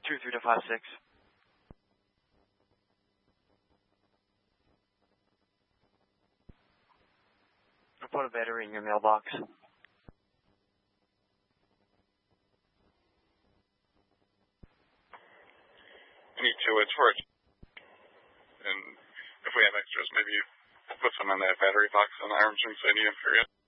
23256. I'll put a battery in your mailbox. I need 2. It's for it. And if we have extras, maybe we'll put some in that battery box on the Armstrong, so I need them for you.